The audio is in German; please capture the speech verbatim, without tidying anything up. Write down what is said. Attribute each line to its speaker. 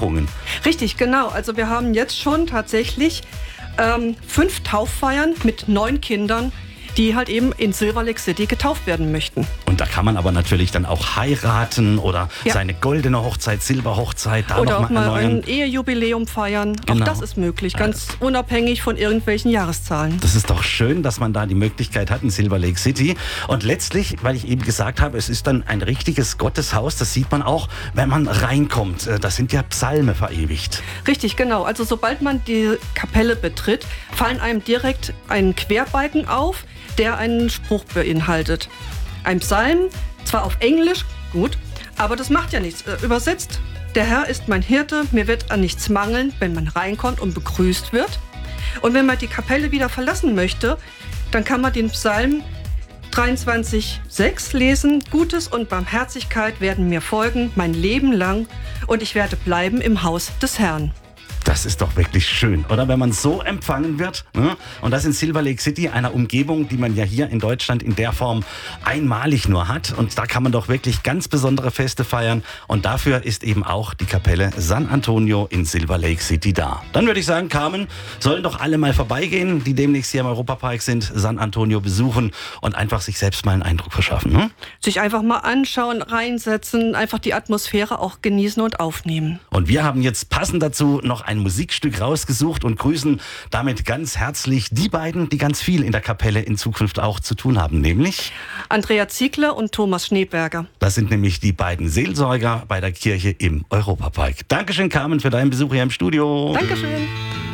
Speaker 1: Führungen.
Speaker 2: Richtig, genau. Also wir haben jetzt schon tatsächlich ähm, fünf Tauffeiern mit neun Kindern, die halt eben in Silver Lake City getauft werden möchten.
Speaker 1: Und da kann man aber natürlich dann auch heiraten oder
Speaker 2: Ja.
Speaker 1: seine goldene Hochzeit, Silberhochzeit da
Speaker 2: Oder
Speaker 1: noch
Speaker 2: auch
Speaker 1: mal
Speaker 2: mal
Speaker 1: erneuern.
Speaker 2: ein Ehejubiläum feiern.
Speaker 1: Genau.
Speaker 2: Auch das ist möglich, ganz unabhängig von irgendwelchen Jahreszahlen.
Speaker 1: Das ist doch schön, dass man da die Möglichkeit hat in Silver Lake City. Und letztlich, weil ich eben gesagt habe, es ist dann ein richtiges Gotteshaus, das sieht man auch, wenn man reinkommt. Da sind ja Psalme verewigt.
Speaker 2: Richtig, genau. Also sobald man die Kapelle betritt, fallen einem direkt ein Querbalken auf, der einen Spruch beinhaltet. Ein Psalm, zwar auf Englisch, gut, aber das macht ja nichts. Äh, Übersetzt, der Herr ist mein Hirte, mir wird an nichts mangeln, wenn man reinkommt und begrüßt wird. Und wenn man die Kapelle wieder verlassen möchte, dann kann man den Psalm dreiundzwanzig sechs lesen. Gutes und Barmherzigkeit werden mir folgen, mein Leben lang, und ich werde bleiben im Haus des Herrn.
Speaker 1: Das ist doch wirklich schön, oder? Wenn man so empfangen wird. Ne? Und das in Silver Lake City, einer Umgebung, die man ja hier in Deutschland in der Form einmalig nur hat. Und da kann man doch wirklich ganz besondere Feste feiern. Und dafür ist eben auch die Kapelle San Antonio in Silver Lake City da. Dann würde ich sagen, Carmen, sollen doch alle mal vorbeigehen, die demnächst hier im Europapark sind, San Antonio besuchen und einfach sich selbst mal einen Eindruck verschaffen. Ne?
Speaker 2: Sich einfach mal anschauen, reinsetzen, einfach die Atmosphäre auch genießen und aufnehmen.
Speaker 1: Und wir haben jetzt passend dazu noch ein Musikstück rausgesucht und grüßen damit ganz herzlich die beiden, die ganz viel in der Kapelle in Zukunft auch zu tun haben, nämlich
Speaker 2: Andrea Ziegler und Thomas Schneeberger.
Speaker 1: Das sind nämlich die beiden Seelsorger bei der Kirche im Europapark. Dankeschön, Carmen, für deinen Besuch hier im Studio.
Speaker 2: Dankeschön.